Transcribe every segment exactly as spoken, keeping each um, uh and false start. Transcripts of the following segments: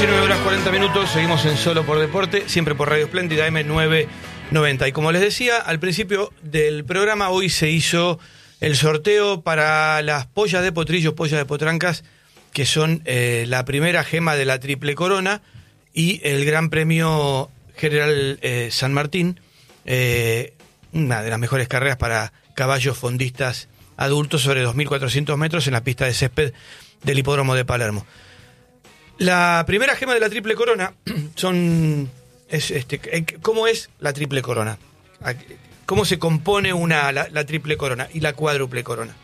diecinueve horas cuarenta minutos, seguimos en Solo por Deporte, siempre por Radio Espléndida eme novecientos noventa. Y como les decía, al principio del programa, hoy se hizo el sorteo para las pollas de potrillos, pollas de potrancas, que son eh, la primera gema de la Triple Corona y el Gran Premio General eh, San Martín, eh, una de las mejores carreras para caballos fondistas adultos sobre dos mil cuatrocientos metros en la pista de césped del Hipódromo de Palermo. La primera gema de la Triple Corona son... Es, este, ¿Cómo es la Triple Corona? ¿Cómo se compone una, la, la Triple Corona y la Cuádruple Corona?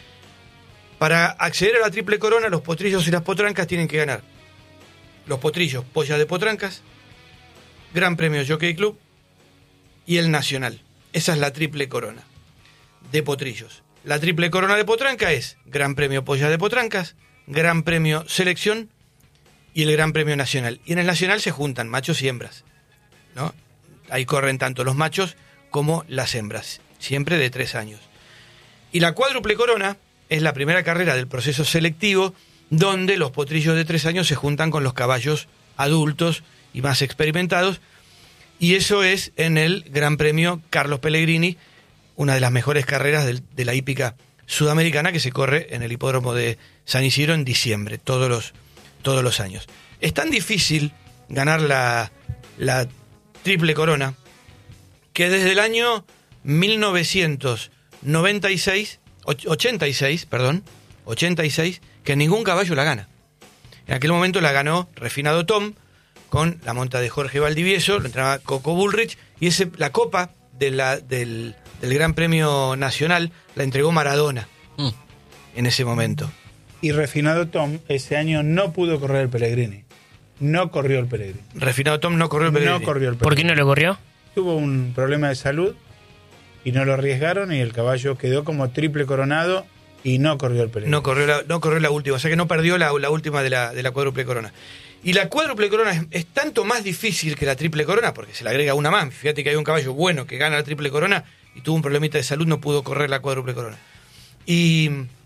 Para acceder a la Triple Corona, los potrillos y las potrancas tienen que ganar. Los potrillos, pollas de potrancas, Gran Premio Jockey Club y el Nacional. Esa es la Triple Corona de potrillos. La Triple Corona de potranca es Gran Premio Pollas de Potrancas, Gran Premio Selección y el Gran Premio Nacional. Y en el Nacional se juntan machos y hembras, ¿no? Ahí corren tanto los machos como las hembras, siempre de tres años. Y la Cuádruple Corona es la primera carrera del proceso selectivo donde los potrillos de tres años se juntan con los caballos adultos y más experimentados, y eso es en el Gran Premio Carlos Pellegrini, una de las mejores carreras de, de la hípica sudamericana, que se corre en el Hipódromo de San Isidro en diciembre, todos los todos los años. Es tan difícil ganar la, la Triple Corona que desde el año mil novecientos noventa y seis, ochenta y seis, perdón, ochenta y seis, que ningún caballo la gana. En aquel momento la ganó Refinado Tom con la monta de Jorge Valdivieso, lo entraba Coco Bullrich, y ese, la copa de la, del, del Gran Premio Nacional la entregó Maradona mm. en ese momento. Y Refinado Tom ese año no pudo correr el Pellegrini. No corrió el Pellegrini. Refinado Tom no corrió el Pellegrini. No corrió el Pellegrini. ¿Por qué no lo corrió? Tuvo un problema de salud y no lo arriesgaron y el caballo quedó como triple coronado y no corrió el Pellegrini. No corrió la, no corrió la última, o sea que no perdió la, la última de la, de la Cuádruple Corona. Y la Cuádruple Corona es, es tanto más difícil que la Triple Corona porque se le agrega una más. Fíjate que hay un caballo bueno que gana la Triple Corona y tuvo un problemita de salud, no pudo correr la Cuádruple Corona. Y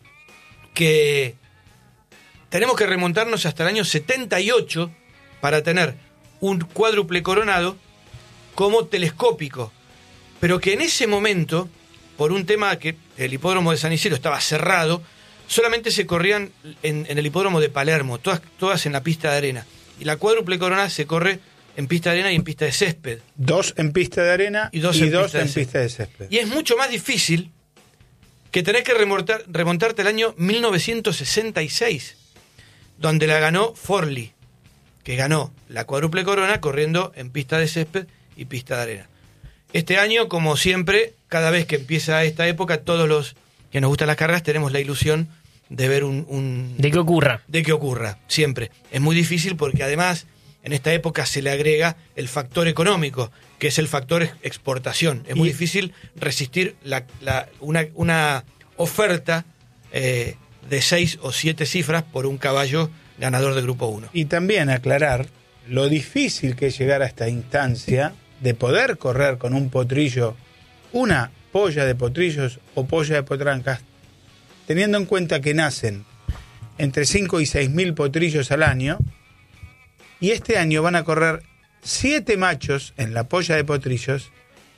que... tenemos que remontarnos hasta el año setenta y ocho para tener un cuádruple coronado como telescópico, pero que en ese momento, por un tema que el hipódromo de San Isidro estaba cerrado, solamente se corrían en, en el hipódromo de Palermo, todas, todas en la pista de arena. Y la cuádruple corona se corre en pista de arena y en pista de césped. Dos en pista de arena y dos, y en, dos pista en pista de césped. Y es mucho más difícil que tenés que remontar, remontarte al año mil novecientos sesenta y seis, donde la ganó Forlì, que ganó la cuádruple corona corriendo en pista de césped y pista de arena. Este año, como siempre, cada vez que empieza esta época, todos los que nos gustan las carreras tenemos la ilusión de ver un... un de que ocurra. De que ocurra, siempre. Es muy difícil porque además en esta época se le agrega el factor económico, que es el factor exportación. Es muy y... difícil resistir la, la, una, una oferta eh, de seis o siete cifras por un caballo ganador de Grupo uno. Y también aclarar lo difícil que es llegar a esta instancia de poder correr con un potrillo, una polla de potrillos o polla de potrancas, teniendo en cuenta que nacen entre cinco y seis mil potrillos al año, y este año van a correr siete machos en la polla de potrillos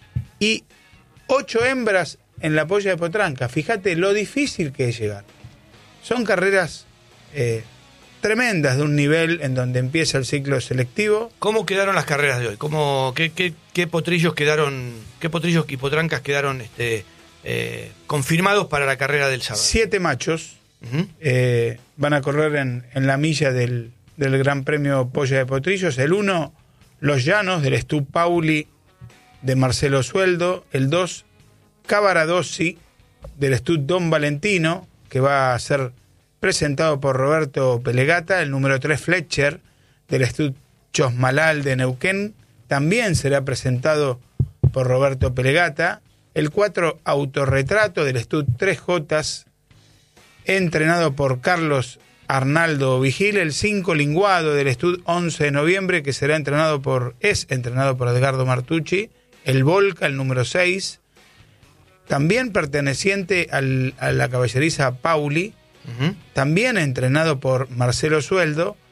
y ocho hembras en la polla de potranca. Fíjate lo difícil que es llegar. Son carreras eh, tremendas de un nivel en donde empieza el ciclo selectivo. ¿Cómo quedaron las carreras de hoy? ¿Cómo, qué, qué, qué potrillos quedaron, qué potrillos y potrancas quedaron este, eh, confirmados para la carrera del sábado? Siete machos uh-huh. eh, van a correr en, en la milla del, del Gran Premio Polla de Potrillos. El uno, Los Llanos, del Stu Pauli, de Marcelo Sueldo. El dos, Cavaradossi, del Stu Don Valentino, que va a ser presentado por Roberto Pelegata. El número tres, Fletcher, del Stud Chosmalal de Neuquén, también será presentado por Roberto Pelegata. El cuatro, Autorretrato, del Stud tres Jotas, entrenado por Carlos Arnaldo Vigil. El cinco, Linguado, del Stud once de noviembre, que será entrenado por, es entrenado por Edgardo Martucci. El Volca, el número seis, también perteneciente al, a la caballeriza Pauli, uh-huh. también entrenado por Marcelo Sueldo.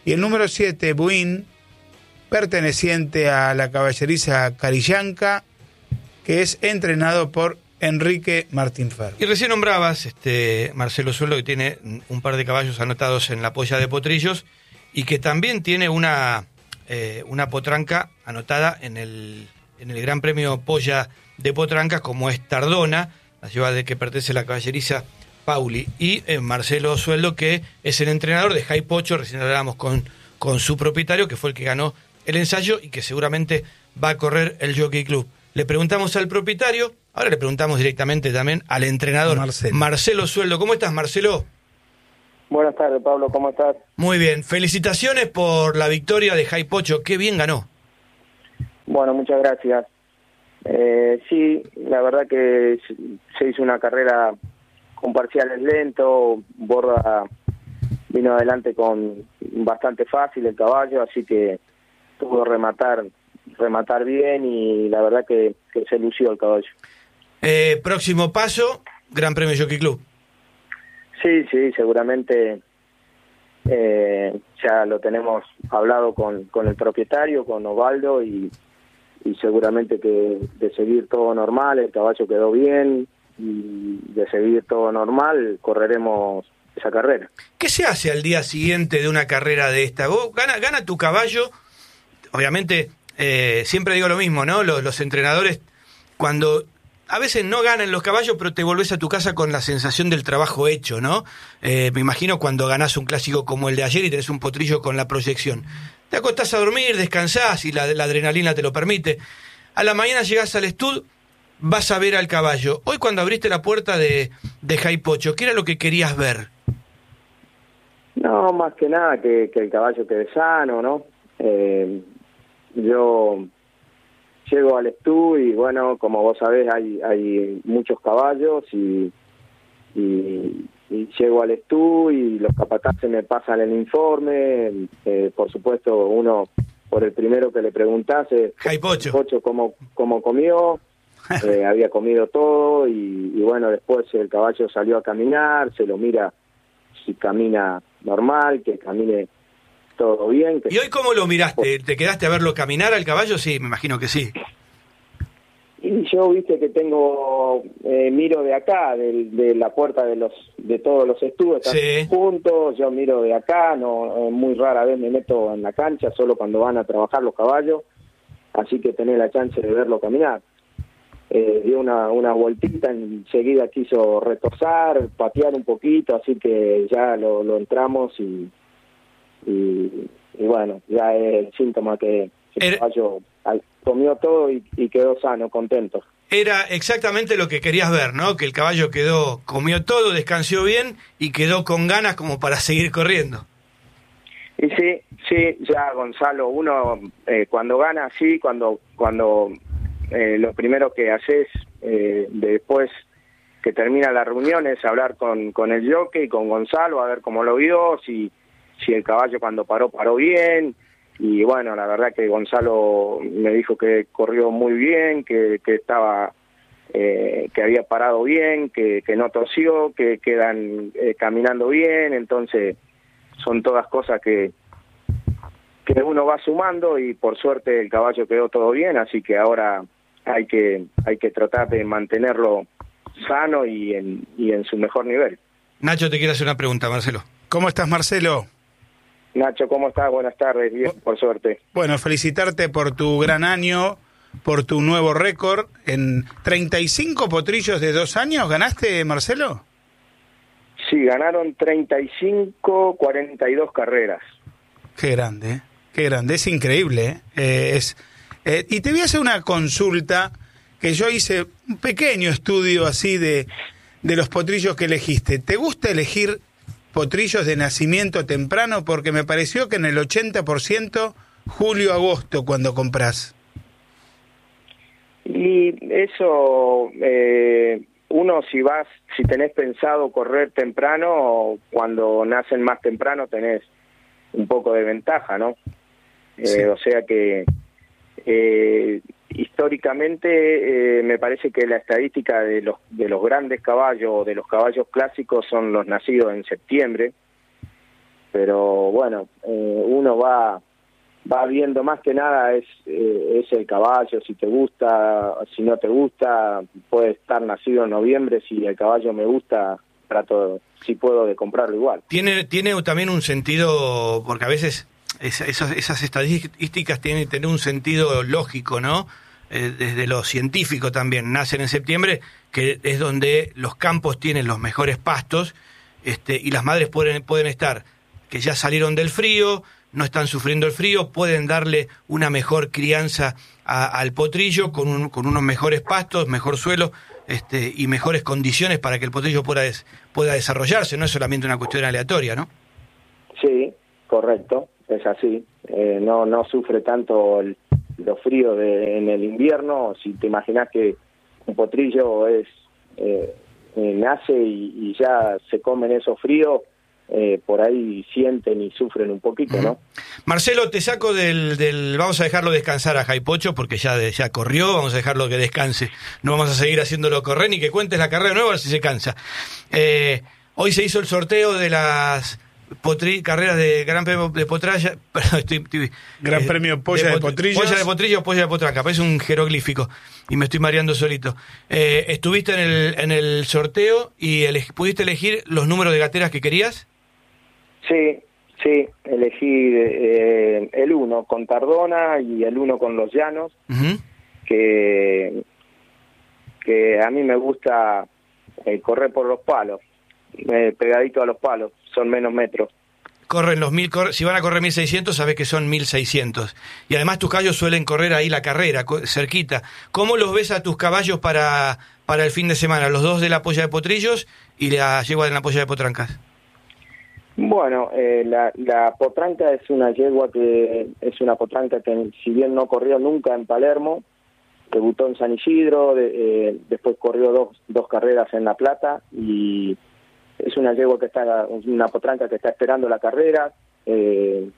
Y el número siete, Buin, perteneciente a la caballeriza Carillanca, que es entrenado por Enrique Martín Ferro. Y recién nombrabas, este, Marcelo Sueldo, que tiene un par de caballos anotados en la polla de Potrillos y que también tiene una, eh, una potranca anotada en el, en el Gran Premio Polla de Potrancas, como es Tardona, la ciudad de que pertenece la caballeriza Pauli, y eh, Marcelo Sueldo, que es el entrenador de Jai Pocho. Recién hablábamos con, con su propietario, que fue el que ganó el ensayo y que seguramente va a correr el Jockey Club. Le preguntamos al propietario, ahora le preguntamos directamente también al entrenador Marcelo, Marcelo Sueldo. ¿Cómo estás, Marcelo? Buenas tardes, Pablo, ¿cómo estás? Muy bien, felicitaciones por la victoria de Jai Pocho, qué bien ganó. Bueno, muchas gracias. Eh, sí, la verdad que se hizo una carrera con parciales lentos, Borda vino adelante con bastante fácil el caballo, así que pudo rematar rematar bien y la verdad que, que se lució el caballo. Eh, próximo paso, Gran Premio Jockey Club. Sí, sí, seguramente eh, ya lo tenemos hablado con, con el propietario, con Osvaldo, y, y seguramente que de seguir todo normal, el caballo quedó bien, y de seguir todo normal, correremos esa carrera. ¿Qué se hace al día siguiente de una carrera de esta? Vos gana, gana tu caballo, obviamente, eh, siempre digo lo mismo, ¿no? Los, los entrenadores, cuando a veces no ganan los caballos, pero te volvés a tu casa con la sensación del trabajo hecho, ¿no? Eh, me imagino cuando ganás un clásico como el de ayer y tenés un potrillo con la proyección. Te acostás a dormir, descansás y la, la adrenalina te lo permite. A la mañana llegás al estudio, vas a ver al caballo. Hoy cuando abriste la puerta de, de Jai Pocho, ¿qué era lo que querías ver? No, más que nada que, que el caballo quede sano, ¿no? Eh, yo llego al estudio y bueno, como vos sabés, hay hay muchos caballos y, y, y llego al estudio y los capataces me pasan el informe. Eh, por supuesto, uno por el primero que le preguntase, Jai Pocho, Pocho cómo, cómo comió. Eh, había comido todo y, y bueno, después el caballo salió a caminar, se lo mira si camina normal, que camine todo bien. Que... ¿Y hoy cómo lo miraste? ¿Te quedaste a verlo caminar al caballo? Sí, me imagino que sí. Y yo, viste que tengo, eh, miro de acá, de, de la puerta de los de todos los estudios, están sí. juntos, yo miro de acá, no, muy rara vez me meto en la cancha, solo cuando van a trabajar los caballos, así que tenés la chance de verlo caminar. Eh, dio una, una vueltita, enseguida quiso retosar, patear un poquito, así que ya lo, lo entramos y, y, y bueno, ya es el síntoma que el caballo comió todo y, y quedó sano, contento. Era exactamente lo que querías ver, ¿no? Que el caballo quedó, comió todo, descansó bien y quedó con ganas como para seguir corriendo. Y sí, sí, ya Gonzalo, uno eh, cuando gana, sí, cuando cuando eh, lo primero que haces eh, después que termina la reunión es hablar con, con el jockey, con Gonzalo, a ver cómo lo vio, si, si el caballo cuando paró, paró bien. Y bueno, la verdad que Gonzalo me dijo que corrió muy bien, que, que estaba, eh, que había parado bien, que, que no tosió, que quedan eh, caminando bien. Entonces son todas cosas que que uno va sumando y por suerte el caballo quedó todo bien, así que ahora hay que hay que tratar de mantenerlo sano y en y en su mejor nivel. Nacho te quiere hacer una pregunta, Marcelo. ¿Cómo estás, Marcelo? Nacho, ¿cómo estás? Buenas tardes, bien, por suerte. Bueno, felicitarte por tu gran año, por tu nuevo récord. En treinta y cinco potrillos de dos años, ¿ganaste, Marcelo? Sí, ganaron treinta y cinco, cuarenta y dos carreras. Qué grande, ¿eh? Qué grande, es increíble. ¿eh? Eh, es, eh, y te voy a hacer una consulta, que yo hice un pequeño estudio así de, de los potrillos que elegiste. ¿Te gusta elegir potrillos de nacimiento temprano? Porque me pareció que en el ochenta por ciento julio-agosto cuando compras. Y eso, eh, uno si vas, si tenés pensado correr temprano, cuando nacen más temprano tenés un poco de ventaja, ¿no? Sí. Eh, o sea que eh, históricamente eh, me parece que la estadística de los de los grandes caballos, de los caballos clásicos, son los nacidos en septiembre, pero bueno, eh, uno va va viendo más que nada es eh, es el caballo, si te gusta, si no te gusta, puede estar nacido en noviembre, si el caballo me gusta, trato, si puedo, de comprarlo igual. Tiene, tiene también un sentido, porque a veces es, esas, esas estadísticas tienen que tener un sentido lógico, ¿no? Eh, desde lo científico también, nacen en septiembre, que es donde los campos tienen los mejores pastos, este, y las madres pueden, pueden estar, que ya salieron del frío, no están sufriendo el frío, pueden darle una mejor crianza a, al potrillo con, un, con unos mejores pastos, mejor suelo, este, y mejores condiciones para que el potrillo pueda, des, pueda desarrollarse, no es solamente una cuestión aleatoria, ¿no? Sí, correcto, es así. Eh, no no sufre tanto el, lo frío de, en el invierno. Si te imaginas que un potrillo es eh, eh, nace y, y ya se comen esos fríos, Eh, por ahí sienten y sufren un poquito, ¿no? Marcelo, te saco del, del... Vamos a dejarlo descansar a Jaipocho porque ya, de, ya corrió, vamos a dejarlo que descanse. No vamos a seguir haciéndolo correr ni que cuentes la carrera nueva a ver si se cansa. Eh, hoy se hizo el sorteo de las potri, carreras de Gran Premio de Potralla... Perdón, estoy, estoy, Gran eh, Premio Polla de, de Potrillos. Polla de Potrillos, Polla de Potranca, parece un jeroglífico y me estoy mareando solito. Eh, ¿Estuviste en el, en el sorteo y ele, pudiste elegir los números de gateras que querías? Sí, sí, elegí eh, el uno con Tardona y el uno con Los Llanos, uh-huh. que, que a mí me gusta eh, correr por los palos, eh, pegadito a los palos, son menos metros. Corren los mil, cor, si van a correr mil seiscientos, sabes que son mil seiscientos. Y además tus caballos suelen correr ahí la carrera, cerquita. ¿Cómo los ves a tus caballos para, para el fin de semana? Los dos de la Polla de Potrillos y la yegua de la Polla de Potrancas. Bueno, eh, la, la potranca es una yegua que es una potranca que, si bien no corrió nunca en Palermo, debutó en San Isidro, de, eh, después corrió dos, dos carreras en La Plata, y es una yegua que está, una potranca que está esperando la carrera, eh,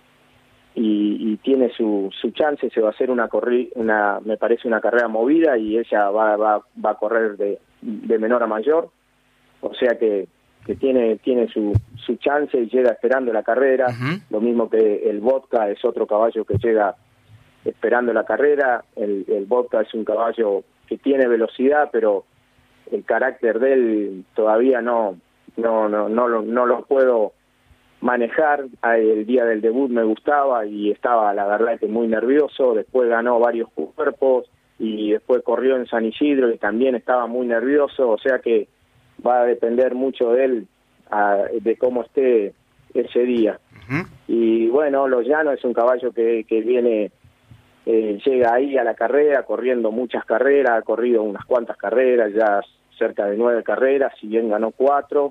y, y tiene su, su chance. Se va a hacer una corri, una, me parece una carrera movida, y ella va, va, va a correr de, de menor a mayor, o sea que que tiene tiene su, su chance y llega esperando la carrera. Uh-huh. Lo mismo que el Vodka es otro caballo que llega esperando la carrera. El, el Vodka es un caballo que tiene velocidad, pero el carácter de él todavía no no no no lo, no lo puedo manejar. El día del debut me gustaba y estaba, la verdad, que muy nervioso. Después ganó varios cuerpos y después corrió en San Isidro y también estaba muy nervioso, o sea que va a depender mucho de él, a, de cómo esté ese día. Uh-huh. Y bueno, Los Llanos es un caballo que, que viene, eh, llega ahí a la carrera, corriendo muchas carreras, ha corrido unas cuantas carreras, ya cerca de nueve carreras, si bien ganó cuatro.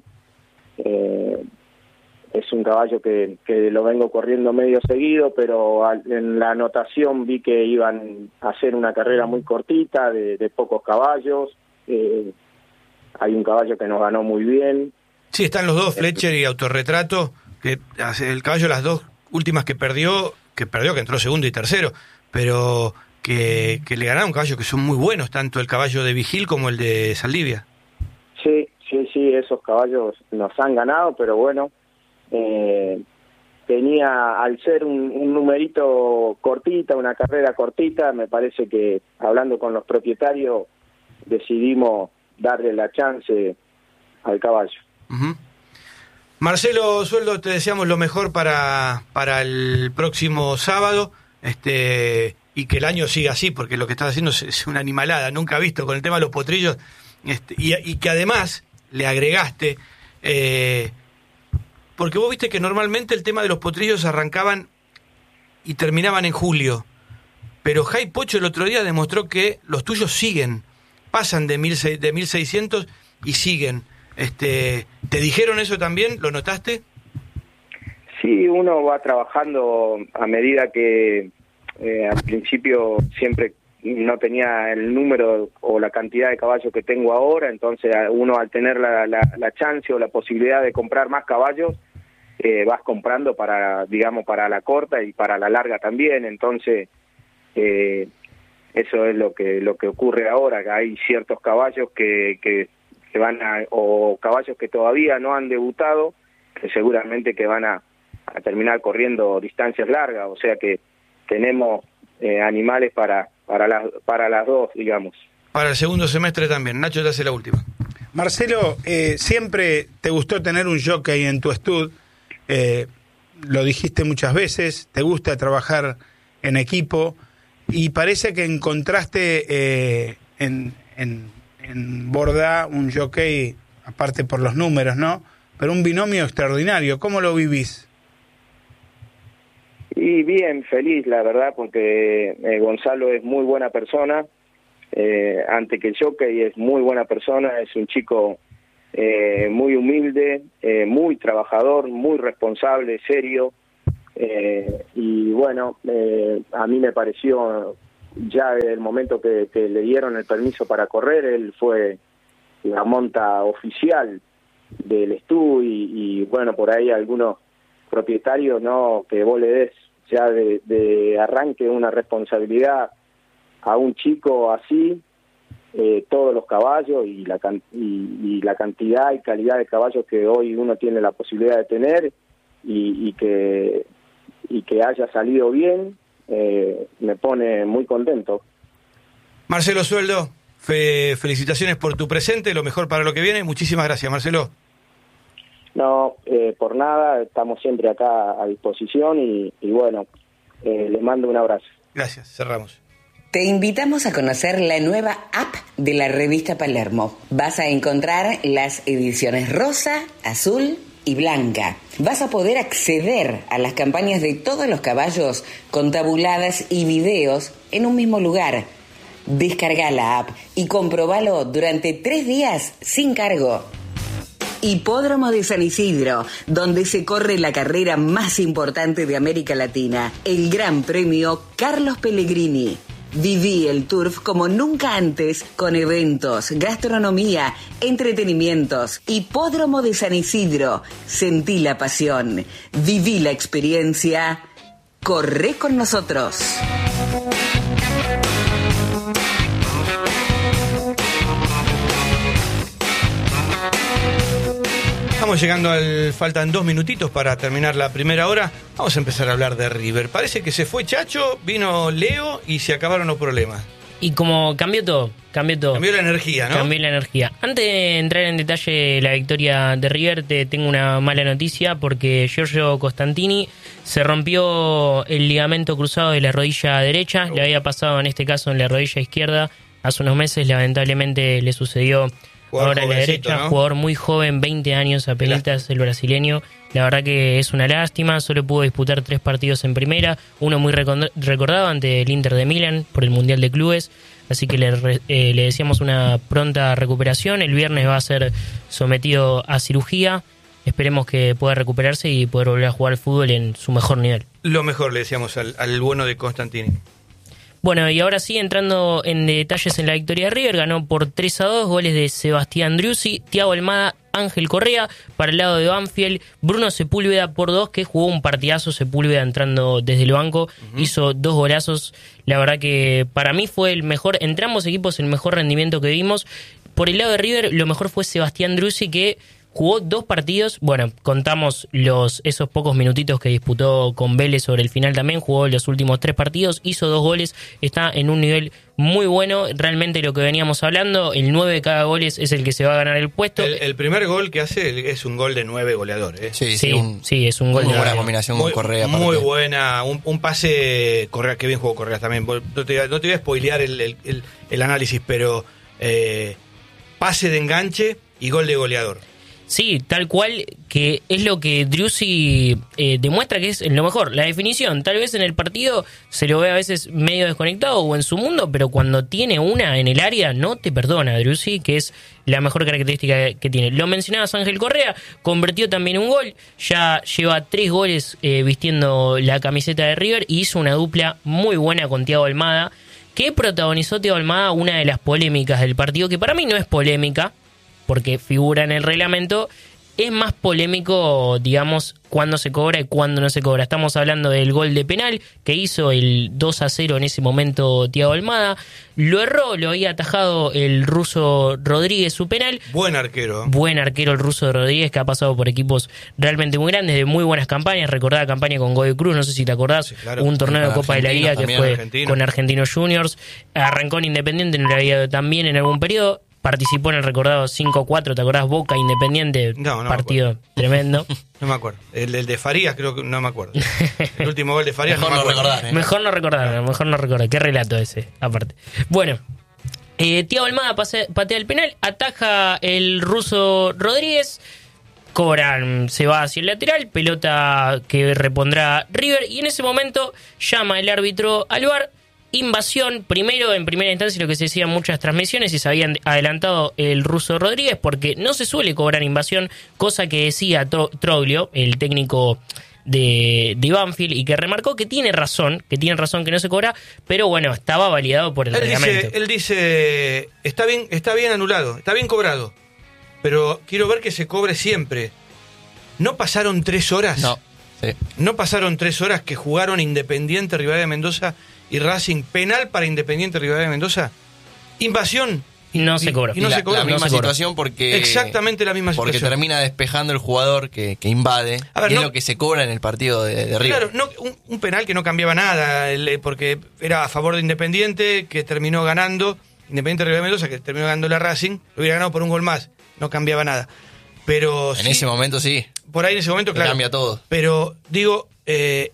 Eh, es un caballo que, que lo vengo corriendo medio seguido, pero al, en la anotación vi que iban a hacer una carrera muy cortita, de, de pocos caballos. Eh, Hay un caballo que nos ganó muy bien. Sí, están los dos, Fletcher y Autorretrato, que el caballo, las dos últimas que perdió, que perdió, que entró segundo y tercero, pero que, que le ganaron caballos que son muy buenos, tanto el caballo de Vigil como el de Saldivia. Sí, sí, sí, esos caballos nos han ganado, pero bueno, eh, tenía, al ser un, un numerito cortita, una carrera cortita, me parece que, hablando con los propietarios, decidimos darle la chance al caballo. Uh-huh. Marcelo Sueldo, te deseamos lo mejor para, para el próximo sábado, este y que el año siga así, porque lo que estás haciendo es, es una animalada, nunca visto con el tema de los potrillos, este, y, y que además le agregaste, eh, porque vos viste que normalmente el tema de los potrillos arrancaban y terminaban en julio, pero Jaipocho el otro día demostró que los tuyos siguen, pasan de mil seiscientos y siguen. Este, ¿te dijeron eso también? ¿Lo notaste? Sí, uno va trabajando a medida que eh, al principio siempre no tenía el número o la cantidad de caballos que tengo ahora, entonces uno, al tener la, la, la chance o la posibilidad de comprar más caballos, eh, vas comprando para, digamos, para la corta y para la larga también. Entonces eh, eso es lo que lo que ocurre ahora, que hay ciertos caballos que, que, que van a, o caballos que todavía no han debutado, que seguramente que van a a terminar corriendo distancias largas, o sea que tenemos eh, animales para para las para las dos, digamos. Para el segundo semestre también. Nacho te hace la última. Marcelo, eh, siempre te gustó tener un jockey en tu estud, eh, lo dijiste muchas veces, te gusta trabajar en equipo y parece que encontraste eh, en, en, en Borda un jockey, aparte por los números, ¿no? Pero un binomio extraordinario. ¿Cómo lo vivís? Y bien, feliz, la verdad, porque eh, Gonzalo es muy buena persona. Eh, ante que el jockey es muy buena persona, es un chico eh, muy humilde, eh, muy trabajador, muy responsable, serio, eh, y bueno, eh, a mí me pareció ya desde el momento que, que le dieron el permiso para correr, él fue la monta oficial del estudio y, y bueno, por ahí algunos propietarios, no, que vos le des ya de, de arranque una responsabilidad a un chico así, eh, todos los caballos y la, can- y, y la cantidad y calidad de caballos que hoy uno tiene la posibilidad de tener y, y que y que haya salido bien, eh, me pone muy contento. Marcelo Sueldo, fe- felicitaciones por tu presente, lo mejor para lo que viene. Muchísimas gracias, Marcelo. No, eh, por nada, estamos siempre acá a disposición y, y bueno, eh, les mando un abrazo. Gracias, cerramos. Te invitamos a conocer la nueva app de la revista Palermo. Vas a encontrar las ediciones rosa, azul y blanca. Vas a poder acceder a las campañas de todos los caballos con tabuladas y videos en un mismo lugar. Descarga la app y comprobalo durante tres días sin cargo. Hipódromo de San Isidro, donde se corre la carrera más importante de América Latina, el Gran Premio Carlos Pellegrini. Viví el Turf como nunca antes, con eventos, gastronomía, entretenimientos. Hipódromo de San Isidro. Sentí la pasión. Viví la experiencia. Corre con nosotros. Estamos llegando al... Faltan dos minutitos para terminar la primera hora. Vamos a empezar a hablar de River. Parece que se fue Chacho, vino Leo y se acabaron los problemas. Y como cambió todo, cambió todo. Cambió la energía, ¿no? Cambió la energía. Antes de entrar en detalle de la victoria de River, te tengo una mala noticia porque Giorgio Costantini se rompió el ligamento cruzado de la rodilla derecha. Le había pasado en este caso en la rodilla izquierda. Hace unos meses lamentablemente le sucedió Jugador ahora en la derecha. ¿no? Jugador muy joven, veinte años apenas, el brasileño. La verdad que es una lástima, solo pudo disputar tres partidos en primera, uno muy recond- recordado ante el Inter de Milán por el Mundial de Clubes, así que le, re- eh, le deseamos una pronta recuperación. El viernes va a ser sometido a cirugía, esperemos que pueda recuperarse y poder volver a jugar al fútbol en su mejor nivel. Lo mejor le decíamos al, al bueno de Constantini. Bueno, y ahora sí, entrando en detalles en la victoria de River, ganó por tres a dos, goles de Sebastián Driussi, Thiago Almada, Ángel Correa, para el lado de Banfield, Bruno Sepúlveda por dos, que jugó un partidazo, Sepúlveda entrando desde el banco, uh-huh. hizo dos golazos, la verdad que para mí fue el mejor, entre ambos equipos el mejor rendimiento que vimos. Por el lado de River, lo mejor fue Sebastián Driussi, que jugó dos partidos, bueno, contamos los esos pocos minutitos que disputó con Vélez sobre el final también, jugó los últimos tres partidos, hizo dos goles, está en un nivel muy bueno, realmente lo que veníamos hablando, el nueve de cada gol es el que se va a ganar el puesto. El, el primer gol que hace es un gol de nueve goleador, ¿eh? Sí, sí, sí, un, sí, es un gol muy de buena combinación muy, con Correa. Muy buena, un, un pase, Correa, que bien jugó Correa también, no te, no te voy a spoilear el, el, el, el análisis, pero eh, pase de enganche y gol de goleador. Sí, tal cual, que es lo que Driussi eh, demuestra que es lo mejor. La definición, tal vez en el partido se lo ve a veces medio desconectado o en su mundo, pero cuando tiene una en el área no te perdona Driussi, que es la mejor característica que tiene. Lo mencionabas, Ángel Correa, convirtió también un gol, ya lleva tres goles eh, vistiendo la camiseta de River y hizo una dupla muy buena con Thiago Almada, que protagonizó Thiago Almada una de las polémicas del partido, que para mí no es polémica, porque figura en el reglamento, es más polémico, digamos, cuándo se cobra y cuándo no se cobra. Estamos hablando del gol de penal que hizo el dos a cero en ese momento Thiago Almada. Lo erró, lo había atajado el ruso Rodríguez su penal. Buen arquero. Buen arquero el ruso Rodríguez, que ha pasado por equipos realmente muy grandes, de muy buenas campañas. Recordada campaña con Godoy Cruz, no sé si te acordás, sí, claro. Un torneo de Copa de la Liga que fue Argentino. Con Argentinos Juniors. Arrancó en Independiente, no le había ido tan bien en algún periodo. Participó en el recordado cinco a cuatro, ¿te acordás? Boca Independiente, no, no partido tremendo. No me acuerdo. El, el de Farías creo que no me acuerdo. El último gol de Farías mejor no me no recordar. ¿eh? Mejor no recordar, mejor no recordar. Qué relato ese, aparte. Bueno, eh, Thiago Almada pase, patea el penal, ataja el ruso Rodríguez, cobran, se va hacia el lateral, pelota que repondrá River, y en ese momento llama el árbitro al V A R. Invasión, primero en primera instancia lo que se decía en muchas transmisiones y se habían adelantado el ruso Rodríguez porque no se suele cobrar invasión, cosa que decía Tro- Troglio, el técnico de, de Banfield, y que remarcó que tiene razón, que tiene razón que no se cobra, pero bueno, estaba validado por el él reglamento. Dice, él dice, está bien, está bien anulado, está bien cobrado, pero quiero ver que se cobre siempre. ¿No pasaron tres horas? No. Sí. ¿No pasaron tres horas que jugaron Independiente, Rivadavia de Mendoza y Racing? Penal para Independiente, Rivadavia de Mendoza. Invasión. Y no se cobró. Y no la, se cobró. La misma no se situación porque... Exactamente la misma porque situación. Porque termina despejando el jugador que, que invade. A ver, y no, es lo que se cobra en el partido de, de River. Claro, no, un, un penal que no cambiaba nada, el, porque era a favor de Independiente, que terminó ganando. Independiente, Rivadavia de Mendoza, que terminó ganando la Racing. Lo hubiera ganado por un gol más. No cambiaba nada. Pero en sí, ese momento sí. Por ahí en ese momento, claro. Cambia todo. Pero, digo, eh,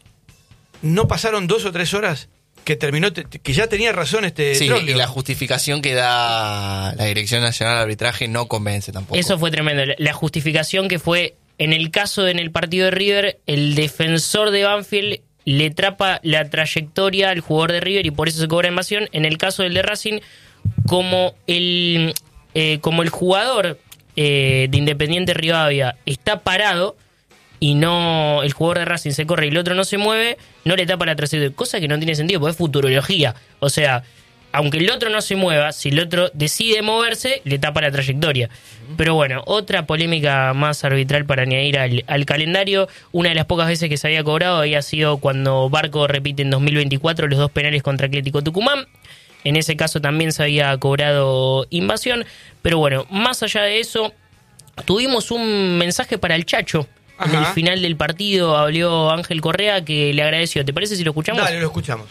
¿no pasaron dos o tres horas que terminó, que ya tenía razón este Sí, Troglio? Y la justificación que da la Dirección Nacional de Arbitraje no convence tampoco. Eso fue tremendo. La justificación que fue, en el caso de en el partido de River, el defensor de Banfield le trapa la trayectoria al jugador de River y por eso se cobra invasión. En el caso del de Racing, como el, eh, como el jugador eh, de Independiente Rivadavia está parado y no el jugador de Racing se corre y el otro no se mueve, no le tapa la trayectoria, cosa que no tiene sentido, porque es futurología. O sea, aunque el otro no se mueva, si el otro decide moverse, le tapa la trayectoria. Pero bueno, otra polémica más arbitral para añadir al, al calendario. Una de las pocas veces que se había cobrado había sido cuando Barco repite en dos mil veinticuatro los dos penales contra Atlético Tucumán. En ese caso también se había cobrado invasión. Pero bueno, más allá de eso, tuvimos un mensaje para el Chacho. Ajá. En el final del partido habló Ángel Correa, que le agradeció. ¿Te parece si lo escuchamos? Dale, lo escuchamos.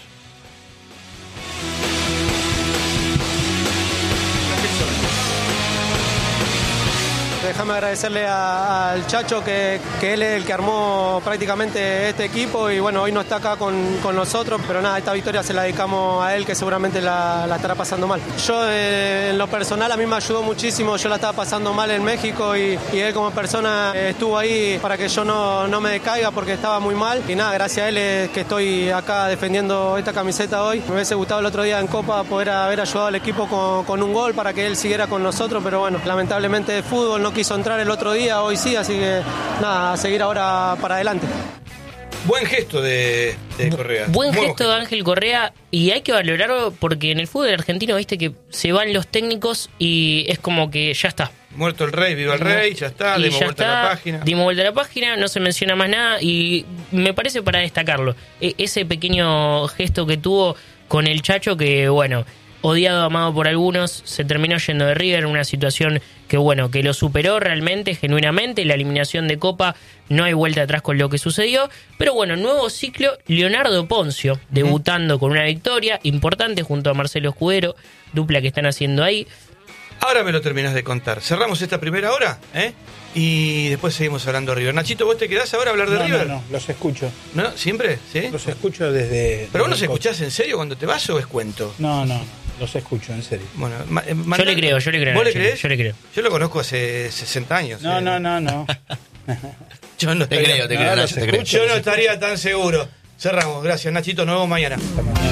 Déjame agradecerle a, al Chacho, que, que él es el que armó prácticamente este equipo y bueno, hoy no está acá con, con nosotros, pero nada, esta victoria se la dedicamos a él, que seguramente la, la estará pasando mal. Yo eh, en lo personal a mí me ayudó muchísimo, yo la estaba pasando mal en México y, y él como persona eh, estuvo ahí para que yo no, no me decaiga porque estaba muy mal y nada, gracias a él es que estoy acá defendiendo esta camiseta hoy. Me hubiese gustado el otro día en Copa poder haber ayudado al equipo con, con un gol para que él siguiera con nosotros, pero bueno, lamentablemente de fútbol no quiso entrar el otro día, hoy sí, así que nada, a seguir ahora para adelante. Buen gesto de, de Correa. Buen Muy gesto de Ángel Correa, y hay que valorarlo porque en el fútbol argentino, viste que se van los técnicos y es como que ya está. Muerto el rey, viva el rey, ya está, y dimos ya vuelta está, a la página. Dimos vuelta a la página, no se menciona más nada y me parece para destacarlo. E- ese pequeño gesto que tuvo con el Chacho, que bueno, odiado, amado por algunos, se terminó yendo de River, una situación que bueno, que lo superó realmente, genuinamente, la eliminación de Copa, no hay vuelta atrás con lo que sucedió, pero bueno, nuevo ciclo, Leonardo Poncio, debutando uh-huh. con una victoria importante junto a Marcelo Escudero, dupla que están haciendo ahí. Ahora me lo terminás de contar. Cerramos esta primera hora, ¿eh? Y después seguimos hablando de River. Nachito, ¿vos te quedás ahora a hablar de no, River? No, no, los escucho. ¿No? ¿Siempre? ¿Sí? Los escucho desde... ¿Pero vos desde nos escuchás en serio cuando te vas o es cuento? No, no, los escucho en serio. Bueno, ma- yo mandá... le creo, yo le creo. ¿Vos le yo, crees? Yo le creo. Yo lo conozco hace sesenta años. No, eh. no, no, no. Yo no Te estaría... creo, te no, creo, los Nacho, te creo. escucho. Yo no estaría tan seguro. Cerramos. Gracias, Nachito. Nos vemos mañana.